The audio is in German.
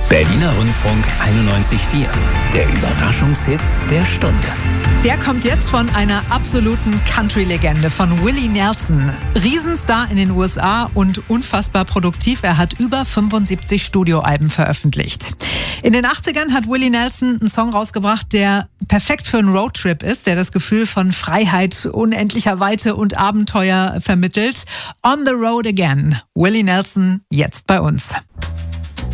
Berliner Rundfunk 91.4. Der Überraschungshit der Stunde. Der kommt jetzt von einer absoluten Country-Legende, von Willie Nelson. Riesenstar in den USA und unfassbar produktiv. Er hat über 75 Studioalben veröffentlicht. In den 80ern hat Willie Nelson einen Song rausgebracht, der perfekt für einen Roadtrip ist, der das Gefühl von Freiheit, unendlicher Weite und Abenteuer vermittelt. On the Road Again. Willie Nelson jetzt bei uns.